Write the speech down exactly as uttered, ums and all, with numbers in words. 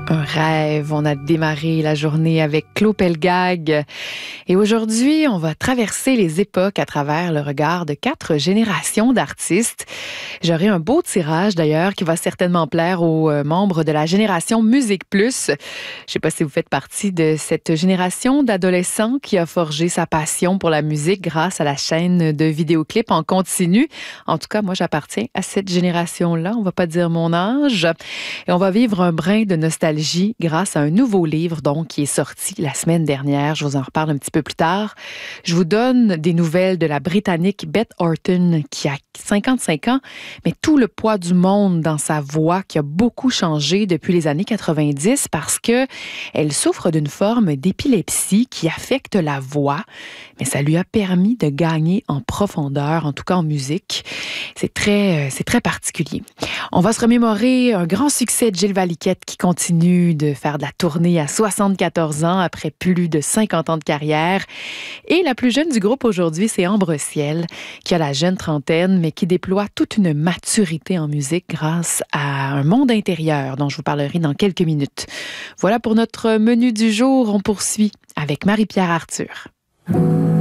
Un rêve. On a démarré la journée avec Claude Pelgag. Et aujourd'hui, on va traverser les époques à travers le regard de quatre générations d'artistes. J'aurai un beau tirage d'ailleurs qui va certainement plaire aux membres de la génération Musique Plus. Je ne sais pas si vous faites partie de cette génération d'adolescents qui a forgé sa passion pour la musique grâce à la chaîne de vidéoclips en continu. En tout cas, moi, j'appartiens à cette génération-là. On ne va pas dire mon âge. Et on va vivre un brin de nostalgie grâce à un nouveau livre donc, qui est sorti la semaine dernière. Je vous en reparle un petit peu plus tard. Je vous donne des nouvelles de la Britannique Beth Orton qui a cinquante-cinq ans, mais tout le poids du monde dans sa voix qui a beaucoup changé depuis les années quatre-vingt-dix parce que elle souffre d'une forme d'épilepsie qui affecte la voix, mais ça lui a permis de gagner en profondeur, en tout cas en musique. C'est très, c'est très particulier. On va se remémorer un grand succès de Gilles Valiquette qui continue de faire de la tournée à soixante-quatorze ans après plus de cinquante ans de carrière. Et la plus jeune du groupe aujourd'hui, c'est Ambre Ciel, qui a la jeune trentaine, mais qui déploie toute une maturité en musique grâce à un monde intérieur dont je vous parlerai dans quelques minutes. Voilà pour notre menu du jour. On poursuit avec Marie-Pierre Arthur.